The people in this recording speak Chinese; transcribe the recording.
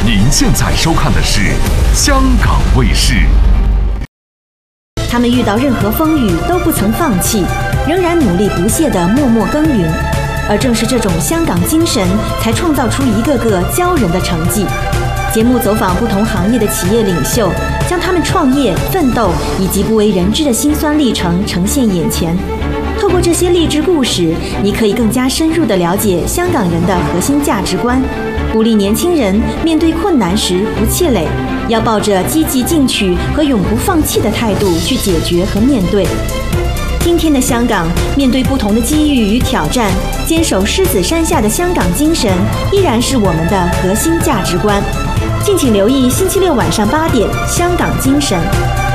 您现在收看的是香港卫视。 他们遇到任何风雨都不曾放弃，仍然努力不懈地默默耕耘。而正是这种香港精神，才创造出一个个骄人的成绩。节目走访不同行业的企业领袖，将他们创业、奋斗以及不为人知的辛酸历程呈现眼前。透过这些励志故事，你可以更加深入地了解香港人的核心价值观，鼓励年轻人面对困难时不气馁，要抱着积极进取和永不放弃的态度去解决和面对。今天的香港，面对不同的机遇与挑战，坚守狮子山下的香港精神依然是我们的核心价值观。敬请留意星期六晚上8点《香港精神》。